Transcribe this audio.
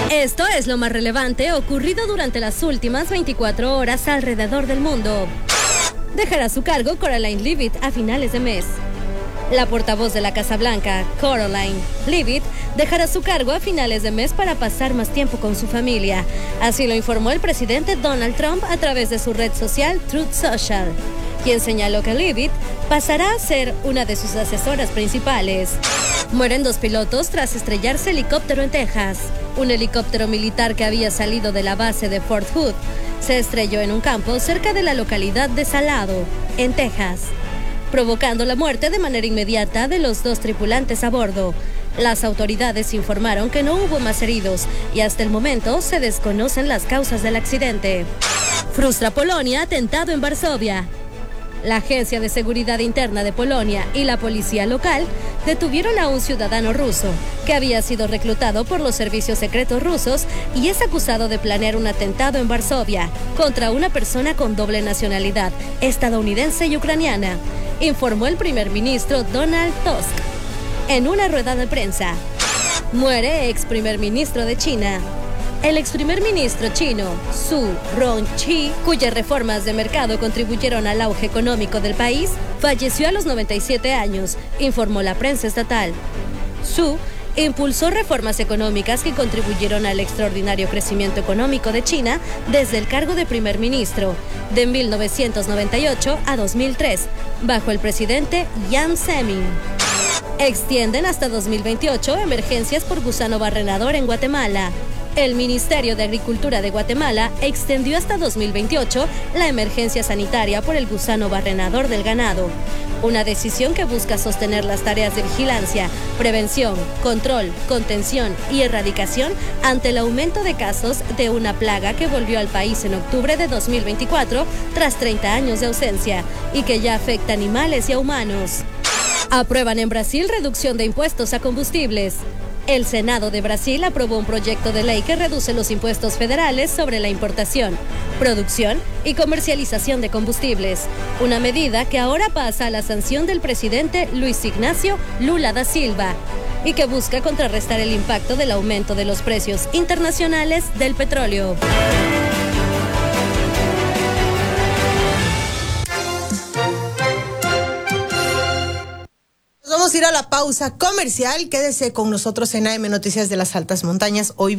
Esto es lo más relevante ocurrido durante las últimas 24 horas alrededor del mundo. Dejará su cargo Caroline Leavitt a finales de mes. La portavoz de la Casa Blanca, Caroline Leavitt, dejará su cargo a finales de mes para pasar más tiempo con su familia. Así lo informó el presidente Donald Trump a través de su red social Truth Social, quien señaló que Leavitt pasará a ser una de sus asesoras principales. Mueren 2 pilotos tras estrellarse helicóptero en Texas. Un helicóptero militar que había salido de la base de Fort Hood se estrelló en un campo cerca de la localidad de Salado, en Texas, provocando la muerte de manera inmediata de los 2 tripulantes a bordo. Las autoridades informaron que no hubo más heridos y hasta el momento se desconocen las causas del accidente. Frustra Polonia atentado en Varsovia. La Agencia de Seguridad Interna de Polonia y la policía local detuvieron a un ciudadano ruso que había sido reclutado por los servicios secretos rusos y es acusado de planear un atentado en Varsovia contra una persona con doble nacionalidad, estadounidense y ucraniana, informó el primer ministro Donald Tusk en una rueda de prensa. Muere ex primer ministro de China. El ex primer ministro chino, Su Rongji, cuyas reformas de mercado contribuyeron al auge económico del país, falleció a los 97 años, informó la prensa estatal. Su impulsó reformas económicas que contribuyeron al extraordinario crecimiento económico de China desde el cargo de primer ministro, de 1998 a 2003, bajo el presidente Jiang Zemin. Extienden hasta 2028 emergencias por gusano barrenador en Guatemala. El Ministerio de Agricultura de Guatemala extendió hasta 2028 la emergencia sanitaria por el gusano barrenador del ganado, una decisión que busca sostener las tareas de vigilancia, prevención, control, contención y erradicación ante el aumento de casos de una plaga que volvió al país en octubre de 2024 tras 30 años de ausencia y que ya afecta a animales y a humanos. Aprueban en Brasil reducción de impuestos a combustibles. El Senado de Brasil aprobó un proyecto de ley que reduce los impuestos federales sobre la importación, producción y comercialización de combustibles, una medida que ahora pasa a la sanción del presidente Luis Ignacio Lula da Silva y que busca contrarrestar el impacto del aumento de los precios internacionales del petróleo. Vamos a ir a la pausa comercial. Quédese con nosotros en AM Noticias de las Altas Montañas. Hoy